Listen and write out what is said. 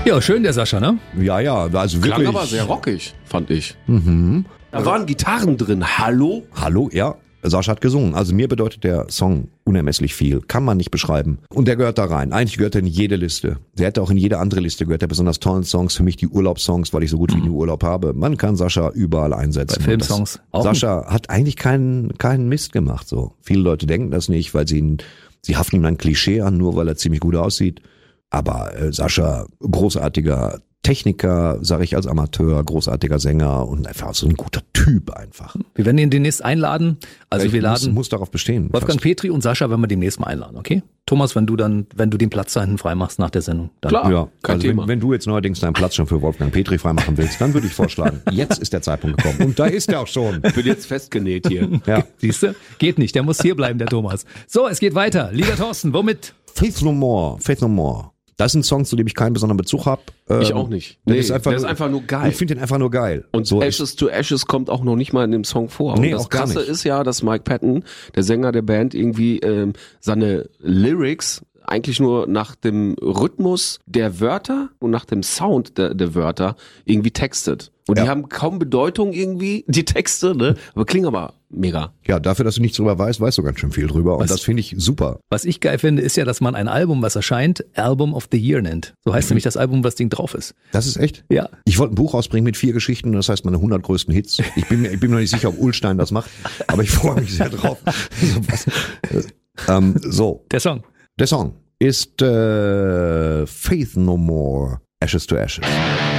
Ja, schön der Sascha, ne? Ja, also wirklich. Klang aber sehr rockig, fand ich. Da waren Gitarren drin. Hallo? Hallo, ja. Sascha hat gesungen. Also mir bedeutet der Song unermesslich viel. Kann man nicht beschreiben. Und der gehört da rein. Eigentlich gehört er in jede Liste. Der hätte auch in jede andere Liste gehört. Der besonders tollen Songs. Für mich die Urlaubssongs, weil ich so gut wie nie Urlaub habe. Man kann Sascha überall einsetzen. Bei Filmsongs auch. Sascha hat eigentlich keinen Mist gemacht. So. Viele Leute denken das nicht, weil sie haften ihm ein Klischee an, nur weil er ziemlich gut aussieht. Aber Sascha, großartiger Techniker, sage ich als Amateur, großartiger Sänger und einfach so ein guter Typ einfach. Wir werden ihn demnächst einladen. Also wir laden muss darauf bestehen. Wolfgang Petri und Sascha werden wir demnächst mal einladen, okay? Thomas, wenn du den Platz da hinten freimachst nach der Sendung. Dann Klar, Ja, kein also Thema. wenn du jetzt neuerdings deinen Platz schon für Wolfgang Petri freimachen willst, dann würde ich vorschlagen, jetzt ist der Zeitpunkt gekommen. Und da ist er auch schon. Ich bin jetzt festgenäht hier. Ja. Siehst du? Geht nicht, der muss hier bleiben, der Thomas. So, es geht weiter. Lieber Thorsten, womit? Faith No More. Das ist ein Song, zu dem ich keinen besonderen Bezug habe. Ich auch nicht. Der Nee, ist der ist einfach nur geil. Ich finde den einfach nur geil. Und so Ashes to Ashes kommt auch noch nicht mal in dem Song vor. Nee, und das auch gar Krasse nicht. ist ja, dass Mike Patton, der Sänger der Band, irgendwie seine Lyrics eigentlich nur nach dem Rhythmus der Wörter und nach dem Sound der Wörter irgendwie textet. Und die haben kaum Bedeutung irgendwie, die Texte, ne? Aber klingen aber mega. Ja, dafür, dass du nichts drüber weißt du ganz schön viel drüber. Und das finde ich super. Was ich geil finde, ist ja, dass man ein Album, was erscheint, Album of the Year nennt. So heißt nämlich das Album, was Ding drauf ist. Das ist echt? Ja. Ich wollte ein Buch rausbringen mit 4 Geschichten, das heißt meine 100 größten Hits. Ich bin mir noch nicht sicher, ob Ullstein das macht, aber ich freue mich sehr drauf. So, Der Song. der Song ist Faith No More, Ashes to Ashes.